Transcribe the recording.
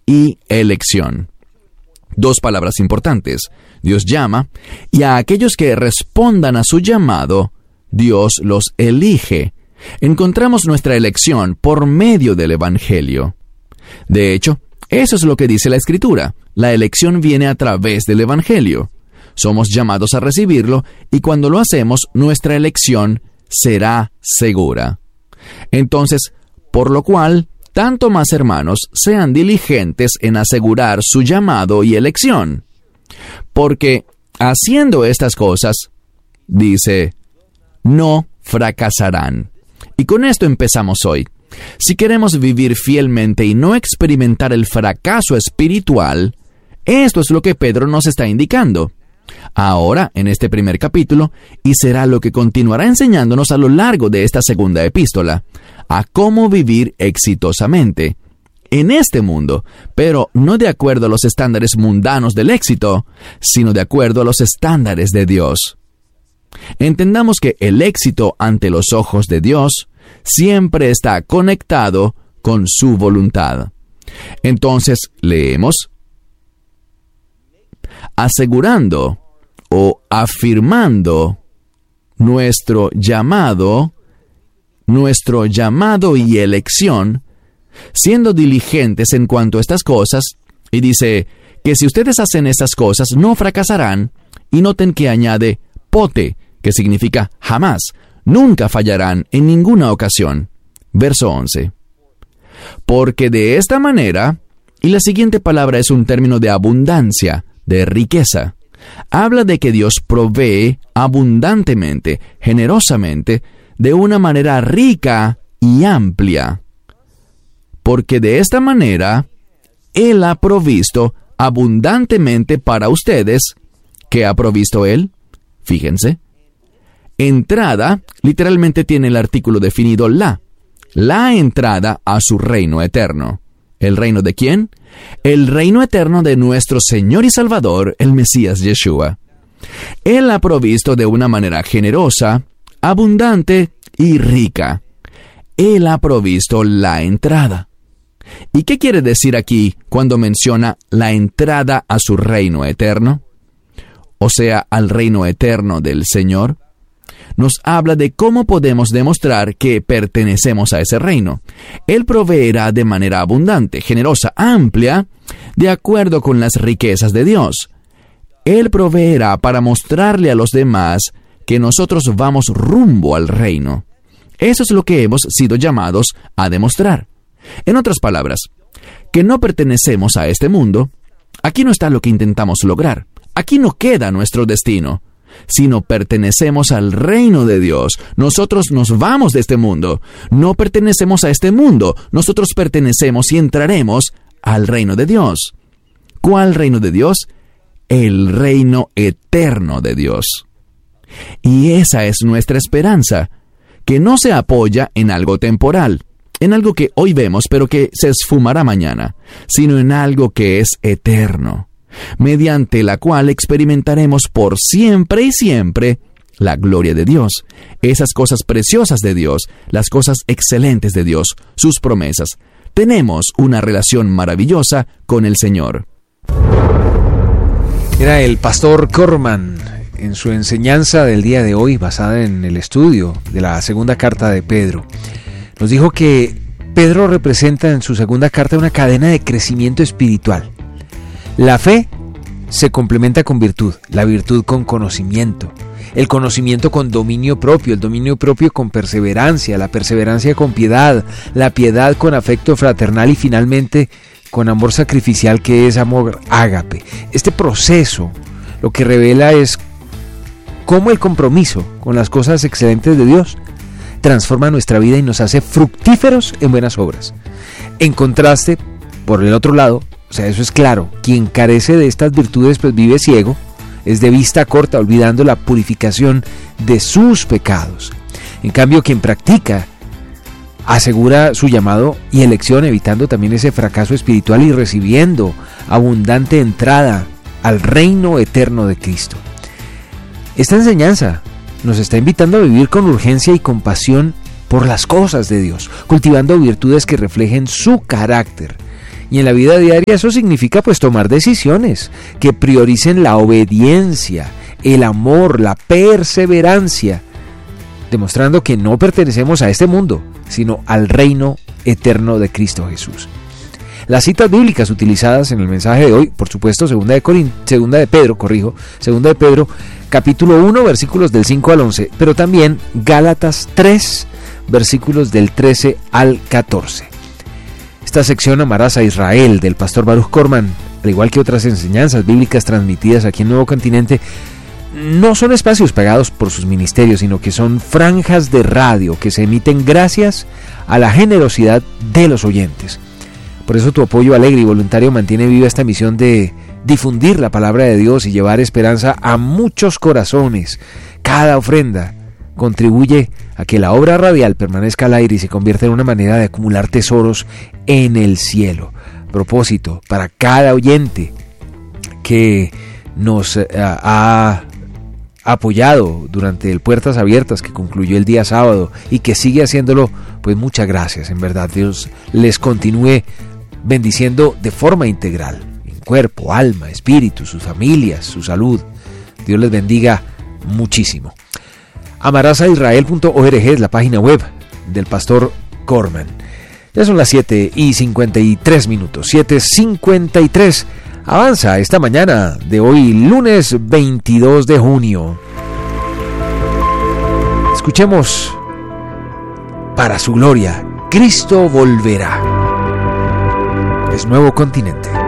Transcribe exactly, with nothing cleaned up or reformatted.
y elección. Dos palabras importantes. Dios llama, y a aquellos que respondan a su llamado, Dios los elige. Encontramos nuestra elección por medio del Evangelio. De hecho, eso es lo que dice la Escritura. La elección viene a través del Evangelio. Somos llamados a recibirlo, y cuando lo hacemos, nuestra elección será segura. Entonces, por lo cual, tanto más, hermanos, sean diligentes en asegurar su llamado y elección. Porque, haciendo estas cosas, dice, no fracasarán. Y con esto empezamos hoy. Si queremos vivir fielmente y no experimentar el fracaso espiritual, esto es lo que Pedro nos está indicando. Ahora, en este primer capítulo, y será lo que continuará enseñándonos a lo largo de esta segunda epístola, a cómo vivir exitosamente en este mundo, pero no de acuerdo a los estándares mundanos del éxito, sino de acuerdo a los estándares de Dios. Entendamos que el éxito ante los ojos de Dios siempre está conectado con su voluntad. Entonces, leemos: asegurando o afirmando nuestro llamado, nuestro llamado y elección, siendo diligentes en cuanto a estas cosas, y dice que si ustedes hacen estas cosas no fracasarán, y noten que añade pote, que significa jamás, nunca fallarán en ninguna ocasión. Verso once. Porque de esta manera, y la siguiente palabra es un término de abundancia, de riqueza, habla de que Dios provee abundantemente, generosamente, de una manera rica y amplia. Porque de esta manera, Él ha provisto abundantemente para ustedes. ¿Qué ha provisto Él? Fíjense. Entrada, literalmente tiene el artículo definido la. La entrada a su reino eterno. ¿El reino de quién? El reino eterno de nuestro Señor y Salvador, el Mesías Yeshua. Él ha provisto de una manera generosa, abundante y rica. Él ha provisto la entrada. ¿Y qué quiere decir aquí cuando menciona la entrada a su reino eterno? O sea, al reino eterno del Señor. Nos habla de cómo podemos demostrar que pertenecemos a ese reino. Él proveerá de manera abundante, generosa, amplia, de acuerdo con las riquezas de Dios. Él proveerá para mostrarle a los demás que nosotros vamos rumbo al reino. Eso es lo que hemos sido llamados a demostrar. En otras palabras, que no pertenecemos a este mundo. Aquí no está lo que intentamos lograr. Aquí no queda nuestro destino, sino pertenecemos al reino de Dios. Nosotros nos vamos de este mundo. No pertenecemos a este mundo. Nosotros pertenecemos y entraremos al reino de Dios. ¿Cuál reino de Dios? El reino eterno de Dios. Y esa es nuestra esperanza, que no se apoya en algo temporal, en algo que hoy vemos pero que se esfumará mañana, sino en algo que es eterno, mediante la cual experimentaremos por siempre y siempre la gloria de Dios, esas cosas preciosas de Dios, las cosas excelentes de Dios, sus promesas. Tenemos una relación maravillosa con el Señor. Era el pastor Corman en su enseñanza del día de hoy, basada en el estudio de la segunda carta de Pedro. Nos dijo que Pedro representa en su segunda carta una cadena de crecimiento espiritual. La fe se complementa con virtud, la virtud con conocimiento, el conocimiento con dominio propio, el dominio propio con perseverancia, la perseverancia con piedad, la piedad con afecto fraternal y finalmente con amor sacrificial, que es amor ágape. Este proceso lo que revela es cómo el compromiso con las cosas excelentes de Dios transforma nuestra vida y nos hace fructíferos en buenas obras. En contraste, por el otro lado, o sea, eso es claro, quien carece de estas virtudes pues vive ciego, es de vista corta, olvidando la purificación de sus pecados. En cambio, quien practica asegura su llamado y elección, evitando también ese fracaso espiritual y recibiendo abundante entrada al reino eterno de Cristo. Esta enseñanza nos está invitando a vivir con urgencia y compasión por las cosas de Dios, cultivando virtudes que reflejen su carácter Y en la vida diaria eso significa pues tomar decisiones que prioricen la obediencia, el amor, la perseverancia, demostrando que no pertenecemos a este mundo, sino al reino eterno de Cristo Jesús. Las citas bíblicas utilizadas en el mensaje de hoy, por supuesto, segunda de, Corin- segunda de Pedro, corrijo, segunda de Pedro, capítulo uno, versículos del cinco al once, pero también Gálatas tres, versículos del trece al catorce. Esta sección Amarás a Israel del pastor Baruch Korman, al igual que otras enseñanzas bíblicas transmitidas aquí en Nuevo Continente, no son espacios pagados por sus ministerios, sino que son franjas de radio que se emiten gracias a la generosidad de los oyentes. Por eso tu apoyo alegre y voluntario mantiene viva esta misión de difundir la palabra de Dios y llevar esperanza a muchos corazones. Cada ofrenda contribuye a que la obra radial permanezca al aire y se convierta en una manera de acumular tesoros en el cielo. Propósito para cada oyente que nos uh, ha apoyado durante el Puertas Abiertas que concluyó el día sábado y que sigue haciéndolo, pues muchas gracias. En verdad, Dios les continúe bendiciendo de forma integral, en cuerpo, alma, espíritu, sus familias, su salud. Dios les bendiga muchísimo. amarás a israel punto org es la página web del pastor Korman. Ya son las siete y cincuenta y tres minutos, siete cincuenta y tres. Avanza esta mañana de hoy, lunes veintidós de junio. Escuchemos Para su gloria, Cristo volverá. Es Nuevo Continente.